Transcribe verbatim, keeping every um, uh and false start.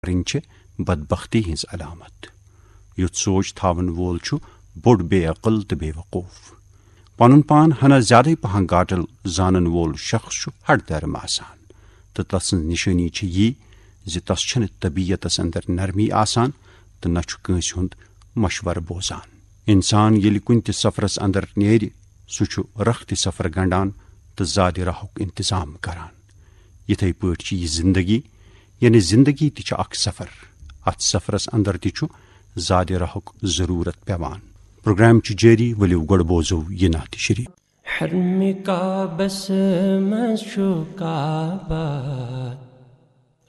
बदबख्ती hinge अलामत। Youth सोच थावन वोल छु बोड़ बेअकल तो बेवकूफ। पनुन पान हना ज्यादा पहन गाटल जानन वोल शख्स छु हट दरम आसान तो तसन निशानी छ यी जि तस छन तबीयतस अंदर नरमी आसान तो न छु कंस हुंद मशवर बोजान। इंसान येलि कुन त सफरस अंदर नेरि सु छु रख्ति सफर गंडान तो ज़ादि राहुक इंतजाम करान। यिथै पट छ यी जिंदगी यानी जिंदगी ति छ अक सफर। अत सफरस अंदर ति छु ज़ादि राहुक जरूरत पेवान। प्रोग्राम छु जारी वलिव गड बोजो ये नात शरीफ। हरम का बस मशुकाबा